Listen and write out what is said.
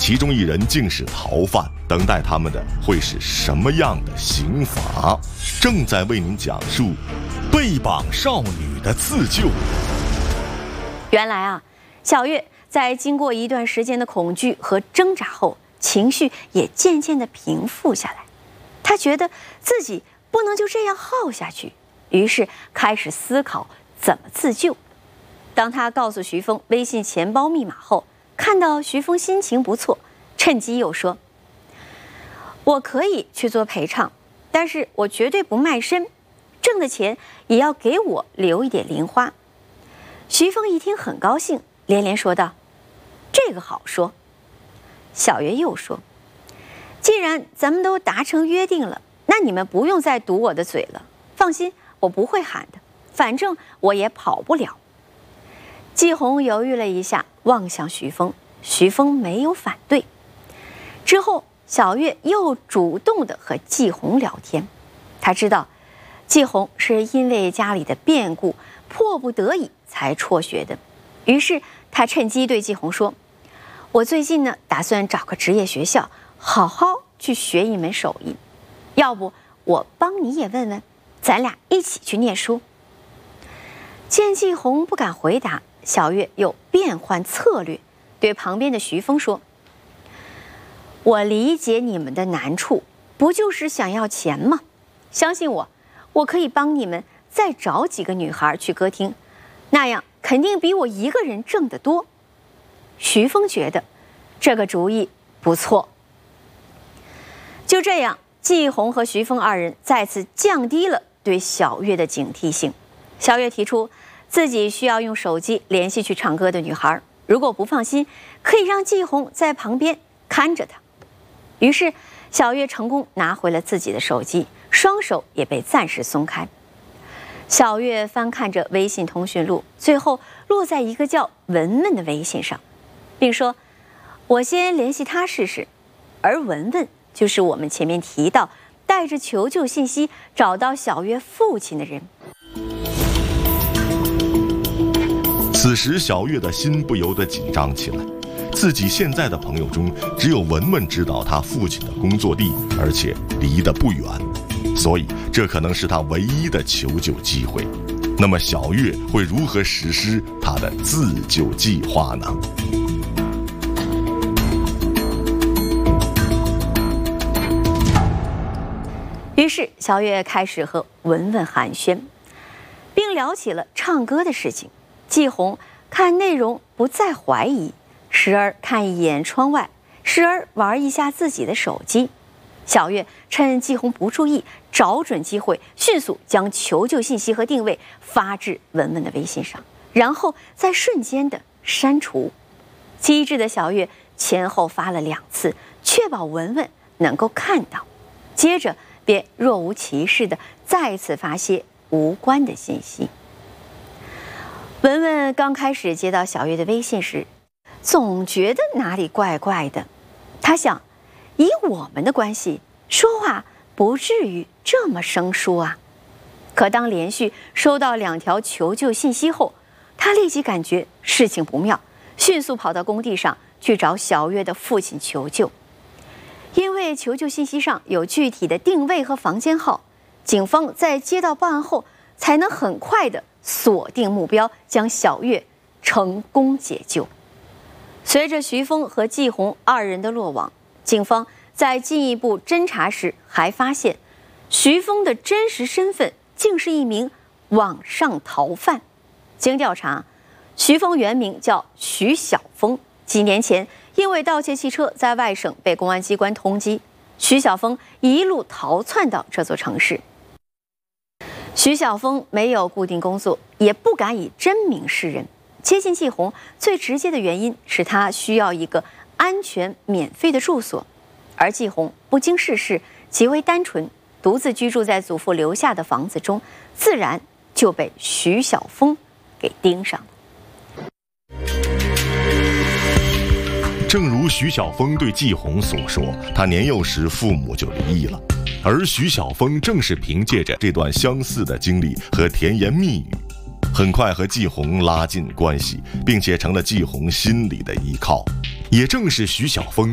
其中一人竟是逃犯，等待他们的会是什么样的刑罚？正在为您讲述被绑少女的自救。 原来啊，小月在经过一段时间的恐惧和挣扎后，情绪也渐渐地平复下来。她觉得自己不能就这样耗下去，于是开始思考怎么自救。当她告诉徐峰微信钱包密码后，看到徐峰心情不错，趁机又说：“我可以去做陪唱，但是我绝对不卖身，挣的钱也要给我留一点零花。”徐峰一听很高兴，连连说道：“这个好说。”小月又说：“既然咱们都达成约定了，那你们不用再堵我的嘴了。放心，我不会喊的，反正我也跑不了。”季红犹豫了一下，望向徐峰，徐峰没有反对。之后，小月又主动地和季红聊天。她知道，季红是因为家里的变故，迫不得已才辍学的。于是，她趁机对季红说：“我最近呢，打算找个职业学校，好好去学一门手艺。要不，我帮你也问问，咱俩一起去念书。”见季红不敢回答，小月又变换策略，对旁边的徐峰说：“我理解你们的难处，不就是想要钱吗？相信我，我可以帮你们再找几个女孩去歌厅，那样肯定比我一个人挣得多。”徐峰觉得这个主意不错。就这样，季红和徐峰二人再次降低了对小月的警惕性。小月提出自己需要用手机联系去唱歌的女孩，如果不放心，可以让季红在旁边看着她。于是小月成功拿回了自己的手机，双手也被暂时松开。小月翻看着微信通讯录，最后落在一个叫文文的微信上，并说：“我先联系她试试。”而文文就是我们前面提到带着求救信息找到小月父亲的人。 此时小月的心不由得紧张起来，自己现在的朋友中只有文文知道她父亲的工作地，而且离得不远，所以这可能是她唯一的求救机会。那么小月会如何实施她的自救计划呢？ 于是小月开始和文文寒暄，并聊起了唱歌的事情。季红看内容不再怀疑，时而看一眼窗外，时而玩一下自己的手机。小月趁季红不注意，找准机会，迅速将求救信息和定位发至文文的微信上，然后再瞬间的删除。机智的小月前后发了2次，确保文文能够看到，接着便若无其事地再次发些无关的信息。文文刚开始接到小月的微信时，总觉得哪里怪怪的。他想，以我们的关系，说话不至于这么生疏啊。可当连续收到2条求救信息后，他立即感觉事情不妙，迅速跑到工地上去找小月的父亲求救。因为求救信息上有具体的定位和房间号，警方在接到报案后才能很快地锁定目标，将小月成功解救。随着徐峰和季红2人的落网，警方在进一步侦查时还发现，徐峰的真实身份竟是一名网上逃犯。经调查，徐峰原名叫徐晓峰，几年前因为盗窃汽车在外省被公安机关通缉，徐晓峰一路逃窜到这座城市。徐晓峰没有固定工作，也不敢以真名示人。接近季红最直接的原因是他需要一个安全免费的住所，而季红不经世事，极为单纯，独自居住在祖父留下的房子中，自然就被徐晓峰给盯上了。 正如徐晓峰对季红所说，他年幼时父母就离异了，而徐晓峰正是凭借着这段相似的经历和甜言蜜语，很快和季红拉近关系，并且成了季红心里的依靠。也正是徐晓峰